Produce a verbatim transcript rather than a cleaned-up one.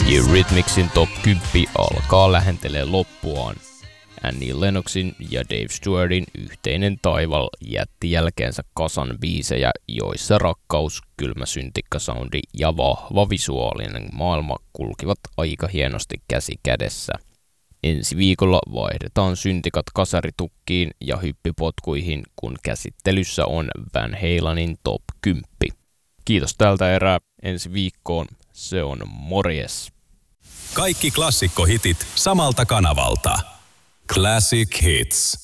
Eurythmicsin top kymmenen alkaa lähentelee loppuaan. Annie Lennoxin ja Dave Stewartin yhteinen taival jätti jälkeensä kasan biisejä, joissa rakkaus, kylmä syntikkasoundi ja vahva visuaalinen maailma kulkivat aika hienosti käsi kädessä. Ensi viikolla vaihdetaan syntikat kasaritukkiin ja hyppipotkuihin, kun käsittelyssä on Van Halenin top kymmenen. Kiitos tältä erää, ensi viikkoon, se on morjes. Kaikki klassikkohitit samalta kanavalta. Classic Hits.